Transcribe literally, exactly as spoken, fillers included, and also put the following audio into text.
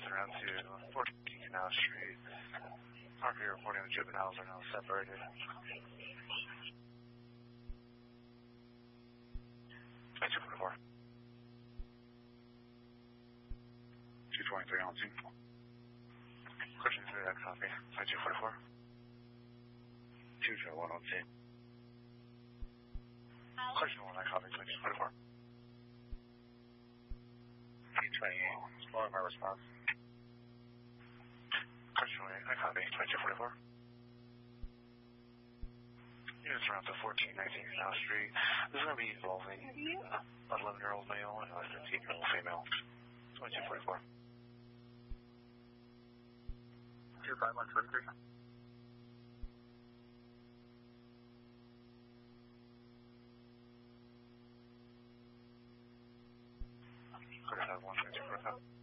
around to fourteen Canal Street. Parker reporting the juveniles are now separated. two forty-four. two twenty-three on scene. Question three, that copy. two forty-four. two twenty-one on scene. Question one, that copy. two forty-four. two twenty-eight. Exploring my response. Question one, that copy. two forty-four. Units around to fourteen nineteen Canal Street. This is going to be involving an eleven-year-old male and a fifteen-year-old female. two forty-four. two five one twenty-three.